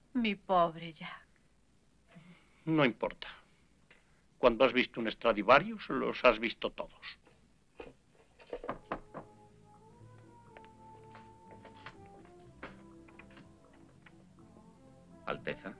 Mi pobre Jack. No importa. Cuando has visto un Stradivarius, los has visto todos. Alteza.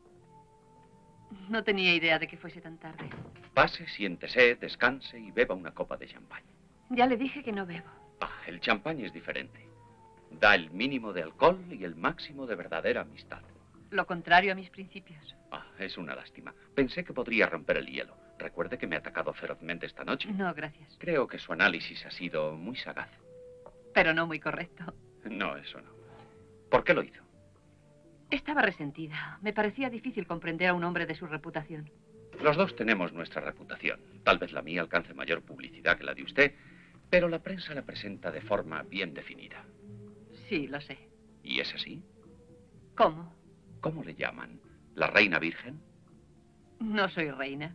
No tenía idea de que fuese tan tarde. Pase, siéntese, descanse y beba una copa de champán. Ya le dije que no bebo. Ah, el champán es diferente. Da el mínimo de alcohol y el máximo de verdadera amistad. Lo contrario a mis principios. Ah, es una lástima. Pensé que podría romper el hielo. Recuerde que me ha atacado ferozmente esta noche. No, gracias. Creo que su análisis ha sido muy sagaz. Pero no muy correcto. No, eso no. ¿Por qué lo hizo? Estaba resentida. Me parecía difícil comprender a un hombre de su reputación. Los dos tenemos nuestra reputación. Tal vez la mía alcance mayor publicidad que la de usted, pero la prensa la presenta de forma bien definida. Sí, lo sé. ¿Y es así? ¿Cómo? ¿Cómo le llaman? ¿La reina virgen? No soy reina.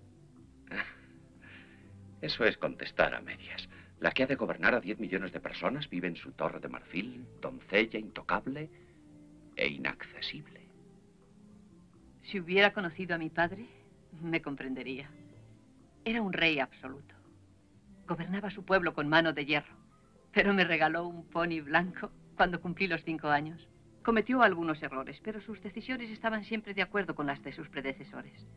Eso es contestar a medias. La que ha de gobernar a 10 millones de personas vive en su torre de marfil, doncella intocable e inaccesible. Si hubiera conocido a mi padre, me comprendería. Era un rey absoluto. Gobernaba su pueblo con mano de hierro, pero me regaló un pony blanco cuando cumplí los 5 años. Cometió algunos errores, pero sus decisiones estaban siempre de acuerdo con las de sus predecesores.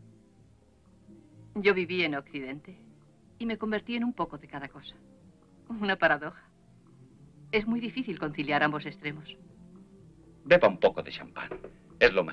Yo viví en Occidente y me convertí en un poco de cada cosa. Una paradoja. Es muy difícil conciliar ambos extremos. Beba un poco de champán. Es lo mejor.